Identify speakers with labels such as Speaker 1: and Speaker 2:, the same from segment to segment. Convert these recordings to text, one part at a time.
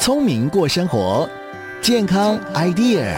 Speaker 1: 聪明过生活，健康 idea。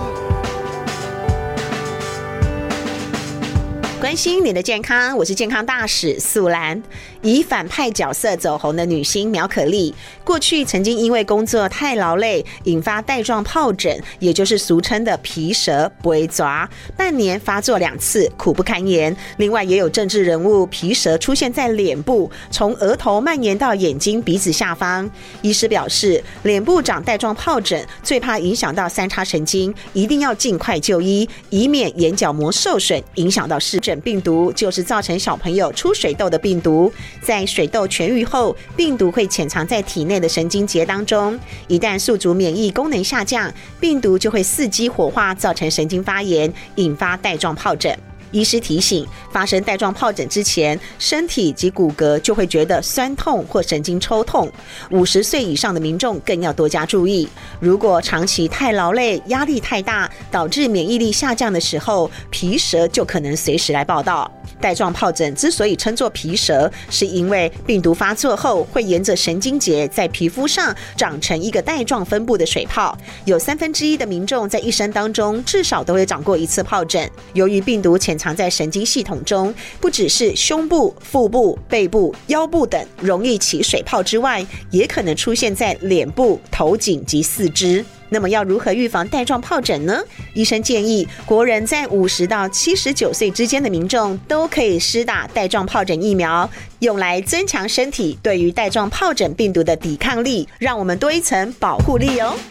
Speaker 2: 关心你的健康，我是健康大使素兰。以反派角色走红的女星苗可丽，过去曾经因为工作太劳累，引发带状疱疹，也就是俗称的皮蛇杯抓，半年发作2次，苦不堪言。另外也有政治人物皮蛇出现在脸部，从额头蔓延到眼睛、鼻子下方。医师表示，脸部长带状疱疹最怕影响到三叉神经，一定要尽快就医，以免眼角膜受损，影响到视诊。病毒就是造成小朋友出水痘的病毒，在水痘痊愈后，病毒会潜藏在体内的神经节当中，一旦宿主免疫功能下降，病毒就会伺机活化，造成神经发炎，引发带状疱疹。医师提醒，发生带状疱疹之前，身体及骨骼就会觉得酸痛或神经抽痛。50岁以上的民众更要多加注意。如果长期太劳累、压力太大，导致免疫力下降的时候，皮蛇就可能随时来报道。带状疱疹之所以称作皮蛇，是因为病毒发作后会沿着神经节在皮肤上长成一个带状分布的水泡。有1/3的民众在一生当中至少都会长过1次疱疹。由于病毒潜藏在神经系统中，不只是胸部、腹部、背部、腰部等容易起水泡之外，也可能出现在脸部、头颈及四肢。那么要如何预防带状疱疹呢？医生建议，国人在50到79岁之间的民众都可以施打带状疱疹疫苗，用来增强身体对于带状疱疹病毒的抵抗力，让我们多一层保护力哦。